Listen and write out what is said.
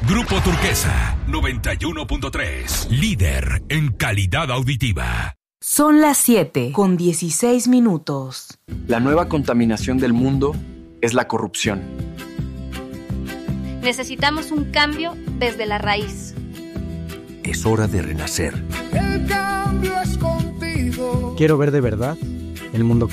Grupo Turquesa 91.3, líder en calidad auditiva. Son las 7:16. La nueva contaminación del mundo es la corrupción. Necesitamos un cambio desde la raíz. Es hora de renacer. El cambio es contigo. Quiero ver de verdad el mundo